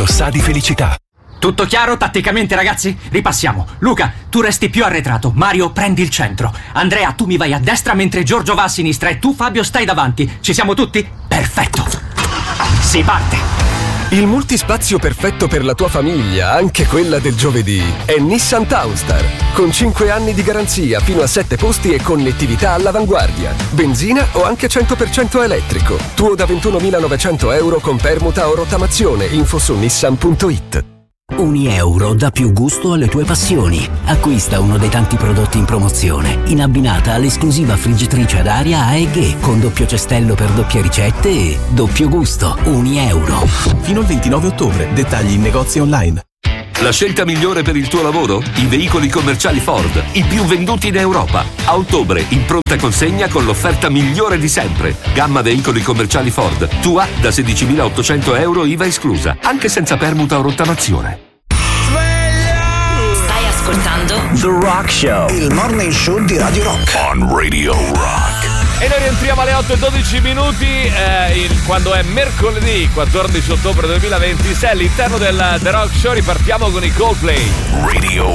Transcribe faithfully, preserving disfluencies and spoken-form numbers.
Auto sa di felicità. Tutto chiaro tatticamente, ragazzi? Ripassiamo. Luca, tu resti più arretrato. Mario, prendi il centro. Andrea, tu mi vai a destra mentre Giorgio va a sinistra e tu, Fabio, stai davanti. Ci siamo tutti? Perfetto. Si parte. Il multispazio perfetto per la tua famiglia, anche quella del giovedì, è Nissan Townstar. Con cinque anni di garanzia, fino a sette posti e connettività all'avanguardia. Benzina o anche cento per cento elettrico. Tuo da ventunomilanovecento euro con permuta o rottamazione. Info su nissan punto it. Unieuro dà più gusto alle tue passioni. Acquista uno dei tanti prodotti in promozione, in abbinata all'esclusiva friggitrice ad aria A E G con doppio cestello per doppie ricette e doppio gusto. Unieuro. Fino al ventinove ottobre. Dettagli in negozi online. La scelta migliore per il tuo lavoro? I veicoli commerciali Ford, i più venduti in Europa. A ottobre, in pronta consegna con l'offerta migliore di sempre. Gamma veicoli commerciali Ford, tua da sedicimilaottocento euro I V A esclusa, anche senza permuta o rottamazione. Stai ascoltando The Rock Show, il morning show di Radio Rock. On Radio Rock. E noi rientriamo alle otto e dodici minuti eh, il, quando è mercoledì quattordici ottobre duemilaventi. Se all'interno del The Rock Show ripartiamo con i Coldplay. Radio